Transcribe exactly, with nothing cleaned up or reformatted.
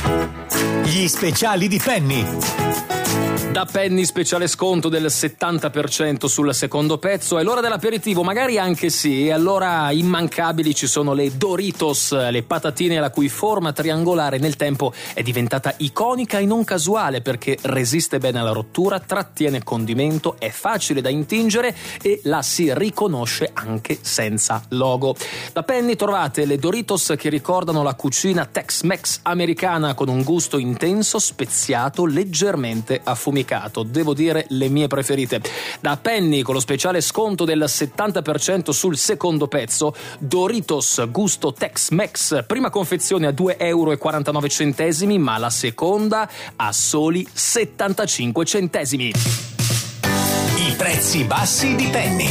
Gli speciali di Penny. Da Penny speciale sconto del settanta per cento sul secondo pezzo. È l'ora dell'aperitivo, magari anche sì. E allora immancabili ci sono le Doritos, le patatine la cui forma triangolare nel tempo è diventata iconica e non casuale, perché resiste bene alla rottura, trattiene condimento, è facile da intingere e la si riconosce anche senza logo. Da Penny trovate le Doritos che ricordano la cucina Tex-Mex americana, con un gusto intenso, speziato, leggermente affumicato. Devo dire le mie preferite. Da Penny, con lo speciale sconto del settanta per cento sul secondo pezzo, Doritos gusto Tex-Mex, prima confezione a due euro e quarantanove centesimi, ma la seconda a soli settantacinque centesimi. I prezzi bassi di Penny.